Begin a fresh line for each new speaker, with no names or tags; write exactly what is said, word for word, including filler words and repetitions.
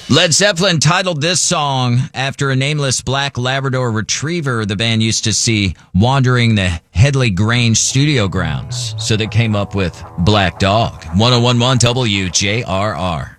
Led Zeppelin titled this song after a nameless black Labrador retriever the band used to see wandering the Headley Grange studio grounds. So they came up with Black Dog. ten eleven W J R R.